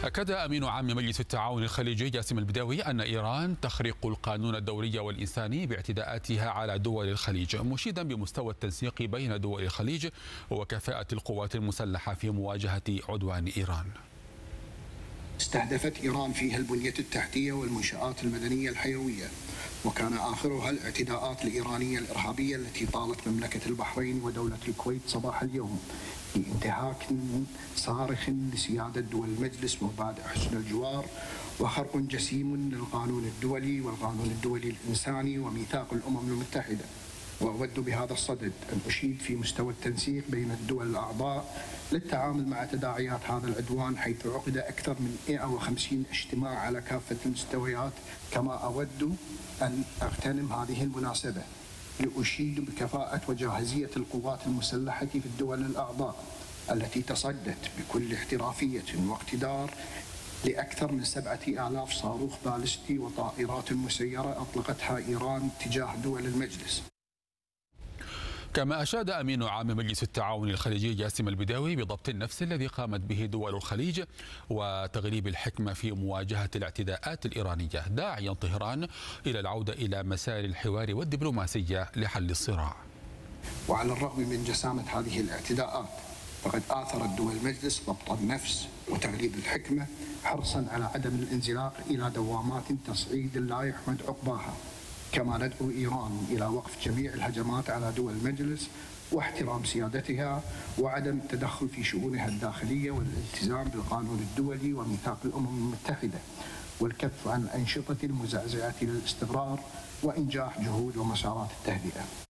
أكد أمين عام مجلس التعاون الخليجي جاسم البداوي أن إيران تخرق القانون الدولي والإنساني باعتداءاتها على دول الخليج، مشيدا بمستوى التنسيق بين دول الخليج وكفاءة القوات المسلحة في مواجهة عدوان إيران. استهدفت إيران فيها البنية التحتية والمنشآت المدنية الحيوية، وكان آخرها الاعتداءات الإيرانية الإرهابية التي طالت مملكة البحرين ودولة الكويت صباح اليوم بانتهاك صارخ لسيادة دول المجلس ومبادئ حسن الجوار، وخرق جسيم للقانون الدولي والقانون الدولي الإنساني وميثاق الأمم المتحدة. وأود بهذا الصدد أن أشيد في مستوى التنسيق بين الدول الأعضاء للتعامل مع تداعيات هذا العدوان، حيث عقد أكثر من 150 اجتماع على كافة المستويات. كما أود أن أغتنم هذه المناسبة لأشيد بكفاءة وجاهزية القوات المسلحة في الدول الأعضاء التي تصدت بكل احترافية واقتدار لأكثر من 7000 صاروخ باليستي وطائرات مسيرة أطلقتها إيران تجاه دول المجلس. كما أشاد أمين عام مجلس التعاون الخليجي جاسم البداوي بضبط النفس الذي قامت به دول الخليج وتغليب الحكمة في مواجهة الاعتداءات الإيرانية، داعيا طهران إلى العودة إلى مسار الحوار والدبلوماسية لحل الصراع. وعلى الرغم من جسامة هذه الاعتداءات، فقد آثرت دول المجلس ضبط النفس وتغليب الحكمة حرصا على عدم الانزلاق إلى دوامات تصعيد لا يحمد عقباها. كما ندعو إيران إلى وقف جميع الهجمات على دول المجلس واحترام سيادتها وعدم التدخل في شؤونها الداخلية والالتزام بالقانون الدولي وميثاق الأمم المتحدة، والكف عن الأنشطة المزعزعة للاستقرار وإنجاح جهود ومسارات التهدئة.